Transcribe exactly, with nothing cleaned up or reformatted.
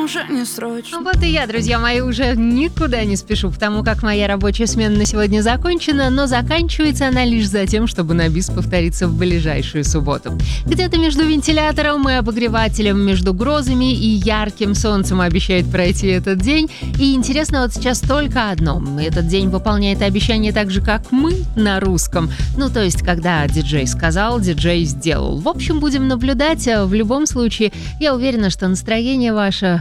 уже не срочно. Ну вот и я, друзья мои, уже никуда не спешу, потому как моя рабочая смена на сегодня закончена, но заканчивается она лишь за тем, чтобы на бис повториться в ближайшую субботу. Где-то между вентилятором и обогревателем, между грозами и ярким солнцем обещает пройти этот день. И интересно вот сейчас только одно. Этот день выполняет обещание так же, как мы на русском. Ну, то есть, когда диджей сказал, диджей сделал. В общем, будем наблюдать. В любом случае, я уверена, что настроение ваше